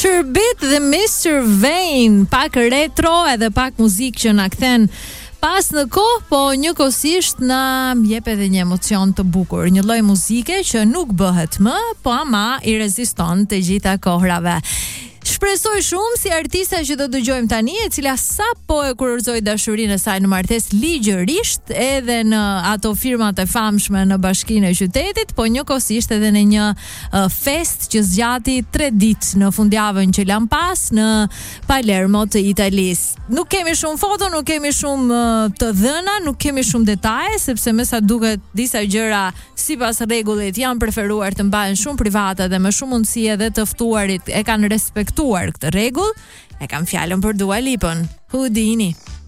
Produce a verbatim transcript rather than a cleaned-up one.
Sherbet dhe mister Vane, pak retro edhe pak muzikë që na kthen pas në kohë, po njëkohësisht na jep edhe një emocion të bukur, një lloj muzike që nuk bëhet më, po ama i reziston të gjitha kohrave. Shpresoj shumë si artista që do dëgjojmë tani, e cila sapo e kurorëzoi dashurinë e saj në martesë ligjërisht edhe në ato firmat e famshme në Bashkinë e Qytetit, po njëkohësisht edhe në një uh, fest që zgjati tre ditë në fundjavën që lan pas në Palermo të Italisë. Nuk kemi shumë foto, nuk kemi shumë uh, të dhëna, nuk kemi shumë detaje, sepse me sa duket disa gjëra sipas rregullit janë preferuar të mbahen shumë private dhe me shumë mundësi edhe të ftuarit e kanë respektuar këtë rregull. E kam fjalën për Dua Lipën. Houdini.